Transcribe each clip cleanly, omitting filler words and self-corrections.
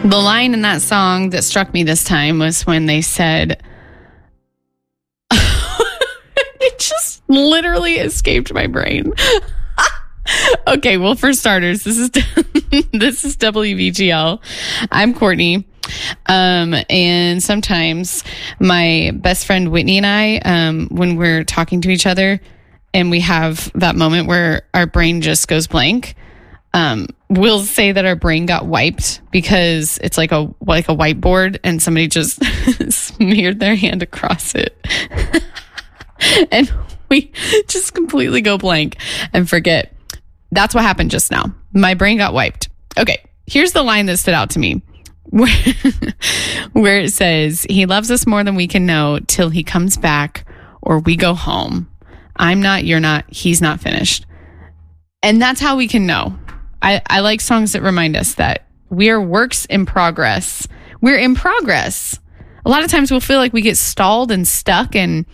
The line in that song that struck me this time was when they said, it just literally escaped my brain. Okay, well, for starters, this is WBGL. I'm Courtney. And sometimes my best friend Whitney and I, when we're talking to each other and we have that moment where our brain just goes blank, we'll say that our brain got wiped because it's like a whiteboard and somebody just smeared their hand across it. And we just completely go blank and forget. That's what happened just now. My brain got wiped. Okay, here's the line that stood out to me. Where it says, he loves us more than we can know till he comes back or we go home. I'm not, you're not, he's not finished. And that's how we can know. I like songs that remind us that we are works in progress. We're in progress. A lot of times we'll feel like we get stalled and stuck and,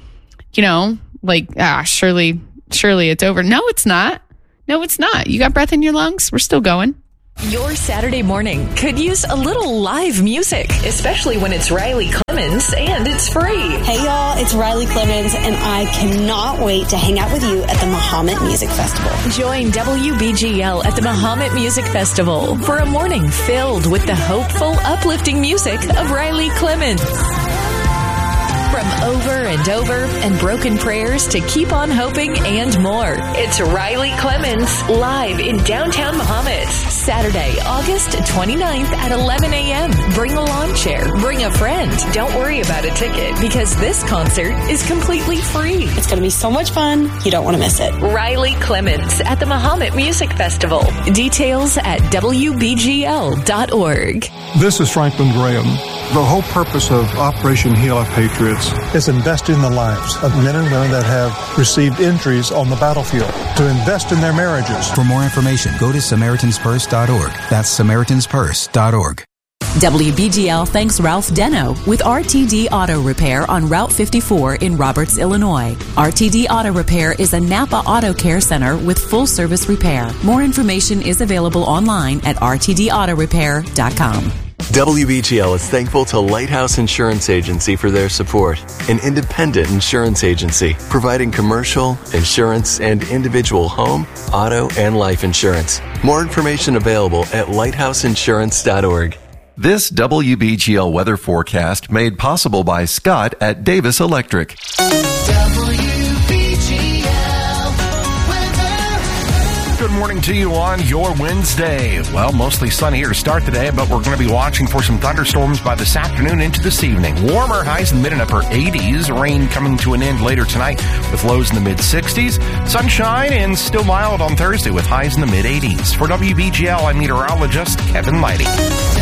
surely it's over. No, it's not. No, it's not. You got breath in your lungs. We're still going. Your Saturday morning could use a little live music, especially when it's Riley Clemens and it's free. Hey y'all, it's Riley Clemens and I cannot wait to hang out with you at the Mahomet Music Festival. Join WBGL at the Mahomet Music Festival for a morning filled with the hopeful, uplifting music of Riley Clemens. From over and over and broken prayers to keep on hoping and more. It's Riley Clemens live in downtown Mahomet. Saturday, August 29th at 11 a.m. Bring a lawn chair. Bring a friend. Don't worry about a ticket because this concert is completely free. It's going to be so much fun. You don't want to miss it. Riley Clemens at the Mahomet Music Festival. Details at WBGL.org. This is Franklin Graham. The whole purpose of Operation Heal Our Patriots is invest in the lives of men and women that have received injuries on the battlefield, to invest in their marriages. For more information, go to SamaritansPurse.org. That's SamaritansPurse.org. WBGL thanks Ralph Deno with RTD Auto Repair on Route 54 in Roberts, Illinois. RTD Auto Repair is a Napa Auto Care Center with full-service repair. More information is available online at rtdautorepair.com. WBGL is thankful to Lighthouse Insurance Agency for their support, an independent insurance agency providing commercial, insurance, and individual home, auto, and life insurance. More information available at lighthouseinsurance.org. This WBGL weather forecast made possible by Scott at Davis Electric. Good morning to you on your Wednesday. Well, mostly sunny here to start the day, but we're going to be watching for some thunderstorms by this afternoon into this evening. Warmer highs in the mid and upper 80s. Rain coming to an end later tonight with lows in the mid 60s. Sunshine and still mild on Thursday with highs in the mid 80s. For WBGL, I'm meteorologist Kevin Lighty.